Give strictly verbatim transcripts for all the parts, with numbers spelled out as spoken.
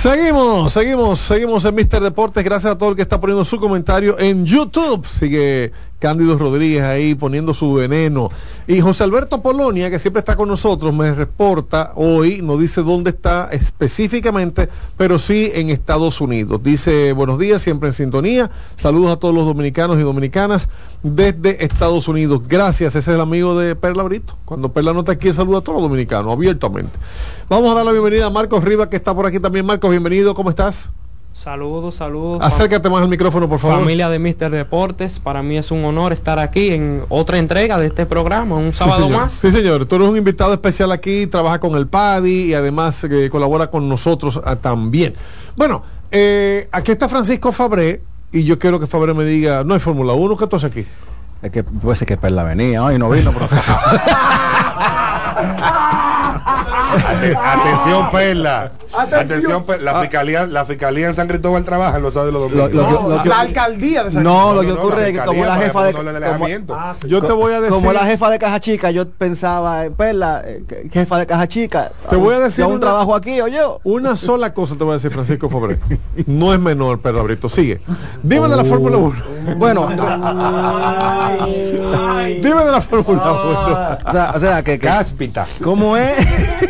Seguimos, seguimos, seguimos en míster Deportes. Gracias a todo el que está poniendo su comentario en YouTube. Sigue Cándido Rodríguez ahí poniendo su veneno. Y José Alberto Polonia, que siempre está con nosotros, me reporta hoy, no dice dónde está específicamente, pero sí en Estados Unidos. Dice, buenos días, siempre en sintonía. Saludos a todos los dominicanos y dominicanas desde Estados Unidos. Gracias, ese es el amigo de Perla Brito. Cuando Perla no está aquí, saluda a todos los dominicanos, abiertamente. Vamos a dar la bienvenida a Marcos Rivas, que está por aquí también. Marcos, bienvenido, ¿cómo estás? Saludos, saludos. Acércate más al micrófono, por favor. Familia de míster Deportes, para mí es un honor estar aquí en otra entrega de este programa, un sí, sábado señor. más. Sí, señor, tú eres un invitado especial aquí, trabaja con el PADI y además eh, colabora con nosotros ah, también. Bueno, eh, aquí está Francisco Fabré y yo quiero que Fabré me diga, no hay Fórmula uno, ¿qué tú haces aquí? Es que puede ser que Perla venía hoy, no vino, profesor. Atención, Perla. Atención, Atención, Perla. La fiscalía, la fiscalía en San Cristóbal trabaja en los sábados de los domingos. Lo- lo- No, lo- la lo- alcaldía de San No, lo No, que no, ocurre la es que como la fiscalía jefa de para ponerle como, alejamiento. Ah, sí. Yo te voy a decir, como la jefa de Caja Chica, yo pensaba en Perla, eh, que- jefa de Caja Chica. Te voy a decir yo un una- trabajo aquí, oye. una sola cosa te voy a decir, Francisco Fabré. No es menor, Perla Brito, sigue. Dime de la Fórmula uno. Bueno, Dime de la Fórmula uno. o sea, o sea que, que Cáspita. ¿cómo es?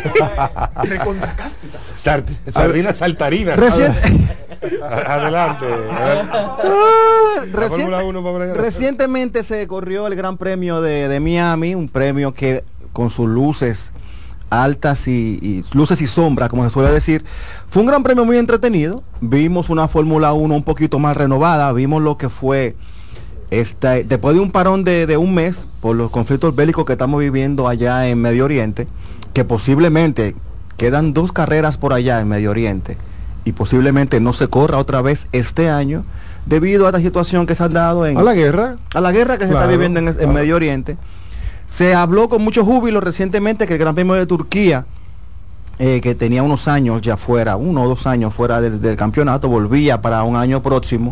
Sart- Sardina saltarina. Recien- Adelante. Ah, La recien- Fórmula uno, pobre. Recientemente se corrió el Gran Premio de, de Miami, un premio que con sus luces altas y, y luces y sombras, como se suele decir, fue un gran premio muy entretenido. Vimos una Fórmula uno un poquito más renovada, vimos lo que fue esta, después de un parón de, de un mes por los conflictos bélicos que estamos viviendo allá en Medio Oriente, que posiblemente quedan dos carreras por allá en Medio Oriente y posiblemente no se corra otra vez este año debido a esta situación que se ha dado en A la guerra. a la guerra que se Claro, está viviendo en, en claro. Medio Oriente. Se habló con mucho júbilo recientemente que el Gran Premio de Turquía, eh, que tenía unos años ya fuera, uno o dos años fuera del, del campeonato, volvía para un año próximo.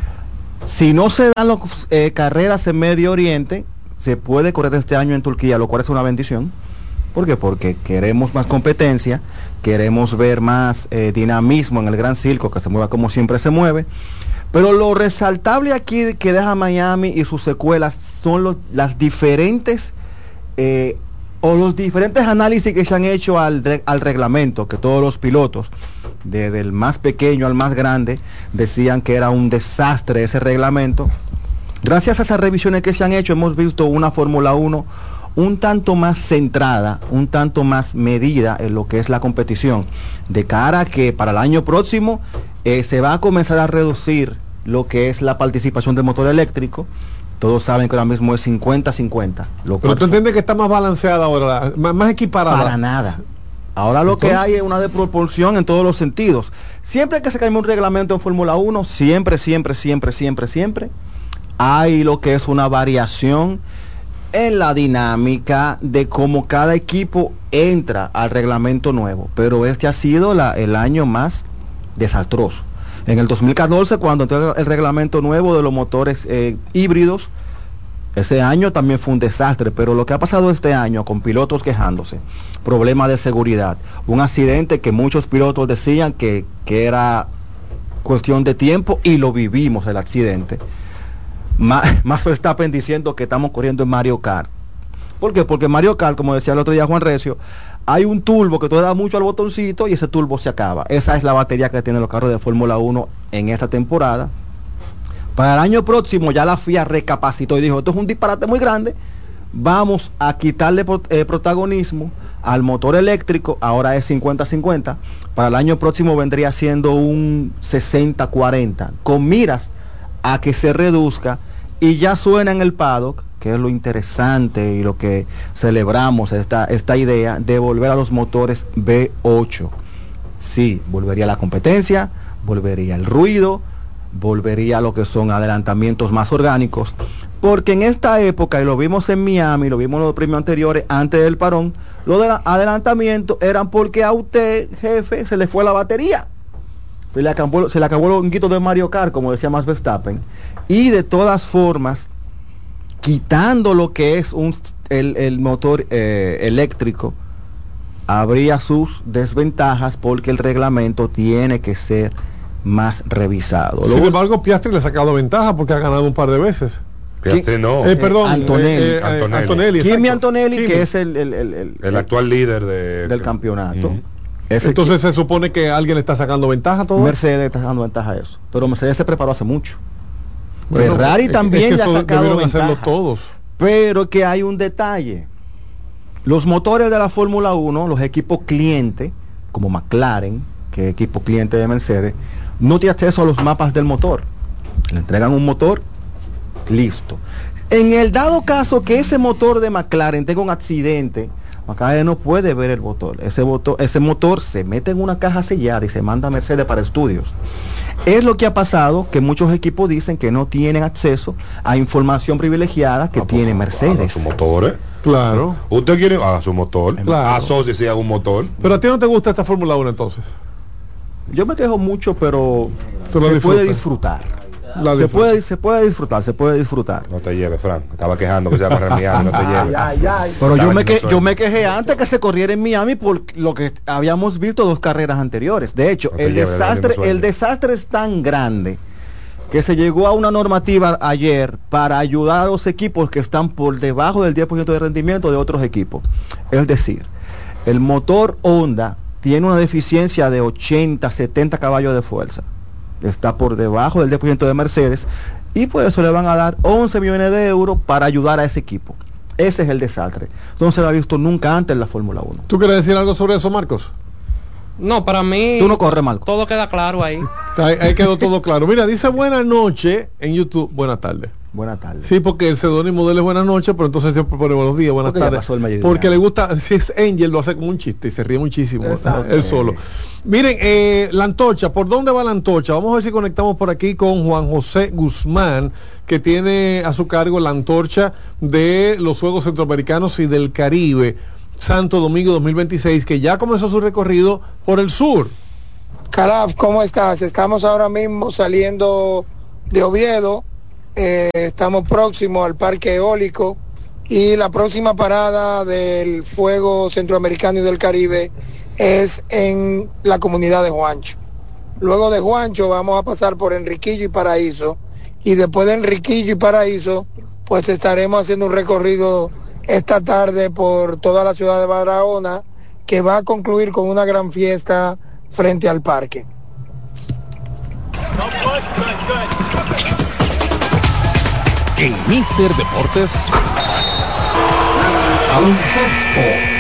Si no se dan las eh, carreras en Medio Oriente, se puede correr este año en Turquía, lo cual es una bendición. ¿Por qué? Porque queremos más competencia, queremos ver más eh, dinamismo en el gran circo, que se mueva como siempre se mueve. Pero lo resaltable aquí que deja Miami y sus secuelas son los, las diferentes eh, o los diferentes análisis que se han hecho al, de- al reglamento, que todos los pilotos, desde el más pequeño al más grande, decían que era un desastre ese reglamento. Gracias a esas revisiones que se han hecho, hemos visto una Fórmula uno un tanto más centrada, un tanto más medida en lo que es la competición, de cara a que para el año próximo eh, se va a comenzar a reducir lo que es la participación del motor eléctrico. Todos saben que ahora mismo es cincuenta cincuenta. Lo Pero cual tú entiendes que está más balanceada ahora, más, más equiparada. para nada. Ahora lo Entonces, que hay es una desproporción en todos los sentidos. Siempre que se cambia un reglamento en Fórmula uno, siempre, siempre, siempre, siempre, siempre, hay lo que es una variación en la dinámica de cómo cada equipo entra al reglamento nuevo. Pero este ha sido la, el año más desastroso. En el dos mil catorce, cuando entró el reglamento nuevo de los motores eh, híbridos, ese año también fue un desastre, pero lo que ha pasado este año con pilotos quejándose, problemas de seguridad, un accidente que muchos pilotos decían que, que era cuestión de tiempo y lo vivimos el accidente. Más, más Verstappen diciendo que estamos corriendo en Mario Kart. ¿Por qué? Porque Mario Kart, como decía el otro día Juan Recio, hay un turbo que tú le das mucho al botoncito y ese turbo se acaba. Esa es la batería que tienen los carros de Fórmula uno en esta temporada. Para el año próximo ya la F I A recapacitó y dijo, esto es un disparate muy grande, vamos a quitarle eh, protagonismo al motor eléctrico, ahora es cincuenta cincuenta, para el año próximo vendría siendo un sesenta cuarenta, con miras a que se reduzca y ya suena en el paddock, que es lo interesante y lo que celebramos esta, esta idea de volver a los motores V ocho. Sí, volvería la competencia, volvería el ruido, volvería a lo que son adelantamientos más orgánicos, porque en esta época, y lo vimos en Miami, lo vimos en los premios anteriores, antes del parón, los de adelantamientos eran porque a usted, jefe, se le fue la batería. Se le acabó, se le acabó el honguito de Mario Kart, como decía Max Verstappen. Y de todas formas, quitando lo que es un, el, el motor eh, eléctrico, habría sus desventajas porque el reglamento tiene que ser más revisado. Sin Lo- embargo, Piastri le ha sacado ventaja porque ha ganado un par de veces. Piastri no. Eh, perdón, Antonelli. eh, eh, Antonelli. Antonelli, Kimi exacto. Antonelli, Kimi. que es el, el, el, el- el actual líder de, del campeonato. Ujú. Ese Entonces se supone que alguien le está sacando ventaja a todo. Mercedes está dando ventaja a eso. Pero Mercedes se preparó hace mucho. Bueno, Ferrari es que- también es que le ha eso sacado debieron hacerlo ventaja. todos. Pero que hay un detalle. Los motores de la Fórmula uno, los equipos clientes, como McLaren, que es equipo cliente de Mercedes, no tiene acceso a los mapas del motor. Le entregan un motor, listo. En el dado caso que ese motor de McLaren tenga un accidente, McLaren no puede ver el motor. Ese motor, ese motor se mete en una caja sellada y se manda a Mercedes para estudios. Es lo que ha pasado, que muchos equipos dicen que no tienen acceso a información privilegiada que Ah, pues, tiene haga Mercedes. su motor, ¿eh? Claro. Usted quiere, haga su motor. Claro. Asocie, haga un motor. Pero a ti no te gusta esta Fórmula uno entonces. Yo me quejo mucho, pero Se lo se disfruta. puede disfrutar. La Se disfruta. puede, se puede disfrutar, se puede disfrutar. No te lleves, Frank. Estaba quejando que sea para Miami, no te lleves. Pero yo Estaba me, en que, Venezuela. yo me quejé antes que se corriera en Miami por lo que habíamos visto dos carreras anteriores. De hecho, No te el lleves, desastre, Venezuela. el desastre es tan grande que se llegó a una normativa ayer para ayudar a los equipos que están por debajo del diez por ciento de rendimiento de otros equipos. Es decir, el motor Honda tiene una deficiencia de ochenta, setenta caballos de fuerza. Está por debajo del diez por ciento de Mercedes y por eso le van a dar once millones de euros para ayudar a ese equipo. Ese es el desastre. Eso no se lo ha visto nunca antes en la Fórmula uno. ¿Tú quieres decir algo sobre eso, Marcos? No, para mí Tú no corres, Marco. todo queda claro ahí. Ahí, ahí quedó todo claro. Mira, dice buenas noches en YouTube. Buenas tardes. Buenas tardes. Sí, porque el seudónimo de él es buenas noches, pero entonces siempre pone buenos días, buenas Porque ya tardes. pasó el mediodía. Porque le gusta, si es Angel, lo hace como un chiste y se ríe muchísimo. Exacto. Él solo. Miren, eh, la antorcha, ¿por dónde va la antorcha? Vamos a ver si conectamos por aquí con Juan José Guzmán, que tiene a su cargo la antorcha de los Juegos Centroamericanos y del Caribe, Santo Domingo dos mil veintiséis, que ya comenzó su recorrido por el sur. Calaf, ¿cómo estás? Estamos ahora mismo saliendo de Oviedo, eh, estamos próximos al Parque Eólico y la próxima parada del Fuego Centroamericano y del Caribe es en la comunidad de Juancho. Luego de Juancho vamos a pasar por Enriquillo y Paraíso y después de Enriquillo y Paraíso pues estaremos haciendo un recorrido esta tarde por toda la ciudad de Barahona que va a concluir con una gran fiesta frente al parque. En Mister Deportes, Baloncesto.